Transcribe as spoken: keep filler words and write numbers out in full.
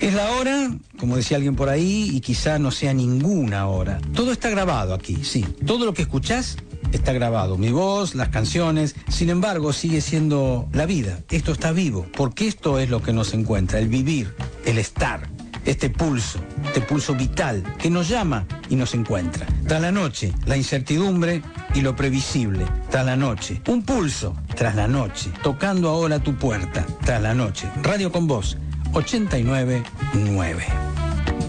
Es la hora, como decía alguien por ahí, y quizá no sea ninguna hora. Todo está grabado aquí, sí. Todo lo que escuchás está grabado. Mi voz, las canciones. Sin embargo, sigue siendo la vida. Esto está vivo, porque esto es lo que nos encuentra, el vivir, el estar. Este pulso, este pulso vital que nos llama y nos encuentra. Tras la noche, la incertidumbre y lo previsible. Tras la noche, un pulso. Tras la noche, tocando ahora tu puerta. Tras la noche, Radio con Vos, ochenta y nueve punto nueve.